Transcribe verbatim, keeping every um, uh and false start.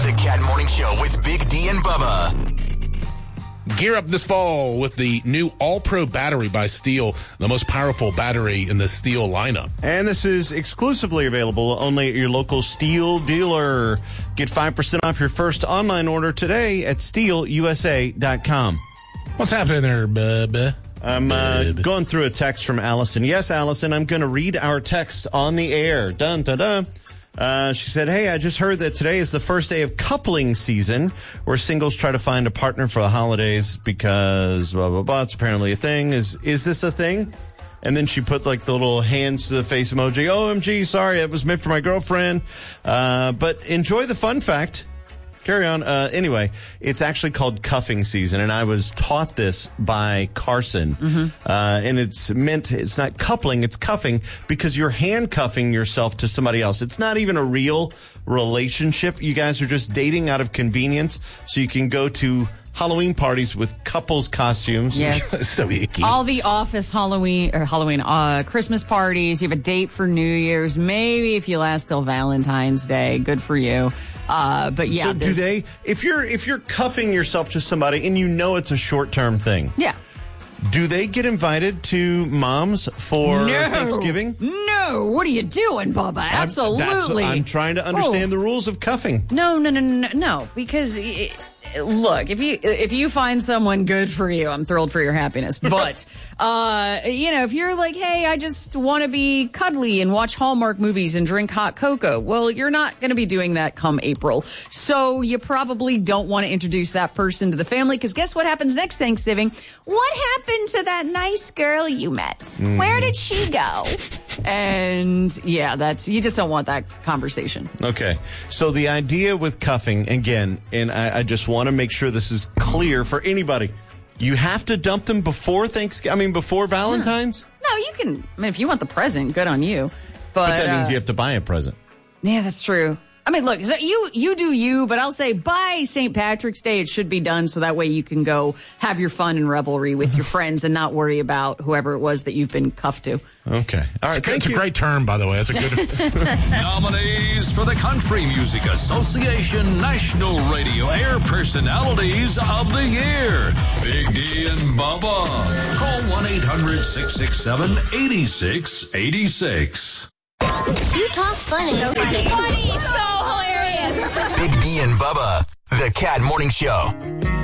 The Cat Morning Show with Big D and Bubba. Gear up this fall with the new All-Pro battery by Steel, the most powerful battery in the Steel lineup. And this is exclusively available only at your local Steel dealer. Get five percent off your first online order today at steel u s a dot com. What's happening there, Bubba? I'm uh, going through a text from Allison. Yes, Allison, I'm going to read our text on the air. Dun, dun, dun. Uh, she said, hey, I just heard that today is the first day of coupling season where singles try to find a partner for the holidays because blah, blah, blah. It's apparently a thing. Is is this a thing? And then she put like the little hands to the face emoji. O M G, sorry, it was meant for my girlfriend. Uh, but enjoy the fun fact. Carry on. Uh, anyway, it's actually called cuffing season, and I was taught this by Carson. Mm-hmm. Uh, and it's meant, it's not coupling, it's cuffing because you're handcuffing yourself to somebody else. It's not even a real relationship. You guys are just dating out of convenience so you can go to Halloween parties with couples costumes. Yes. So icky. All the office Halloween or Halloween uh, Christmas parties. You have a date for New Year's. Maybe if you last till Valentine's Day, good for you. Uh, but yeah. So do they? If you're if you're cuffing yourself to somebody and you know it's a short term thing. Yeah. Do they get invited to moms for no. Thanksgiving? No. What are you doing, Bubba? Absolutely. I'm, I'm trying to understand oh. the rules of cuffing. No, no, no, no, no. Because. It, Look, if you if you find someone good for you, I'm thrilled for your happiness. But, uh, you know, if you're like, hey, I just want to be cuddly and watch Hallmark movies and drink hot cocoa, well, you're not going to be doing that come April. So you probably don't want to introduce that person to the family because guess what happens next Thanksgiving? What happened to that nice girl you met? Mm. Where did she go? And, yeah, that's you just don't want that conversation. Okay. So the idea with cuffing, again, and I, I just want to make sure this is clear for anybody. You have to dump them before Thanksgiving, I mean, before Valentine's? No, you can, I mean, if you want the present, good on you. But, but that uh, means you have to buy a present. Yeah, that's true. I mean, look, you you do you, but I'll say by Saint Patrick's Day it should be done so that way you can go have your fun and revelry with your friends and not worry about whoever it was that you've been cuffed to. Okay. All right, it's, thank it's you. a great term, by the way. That's a good... Nominees for the Country Music Association National Radio Air Personalities of the Year. Big D and Bubba. Call one eight hundred six six seven eight six eight six. You talk funny. So funny. Funny, so hilarious. Big D and Bubba, the Cat Morning Show.